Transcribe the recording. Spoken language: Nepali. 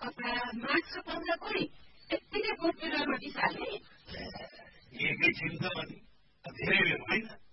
मार्च 15 कोही यति नै बोट बिरुवा रोटिसाले एकैछिन त अनि धेरै बेर होइन